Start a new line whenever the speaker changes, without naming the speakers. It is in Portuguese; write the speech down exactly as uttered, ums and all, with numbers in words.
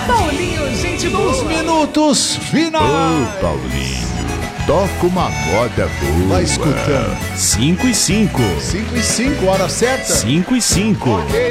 Paulinho, gente boa.
Os minutos finais.
Ô, Paulinho, toca uma moda boa.
Vai escutando.
cinco e cinco.
cinco e cinco, hora certa.
cinco e cinco.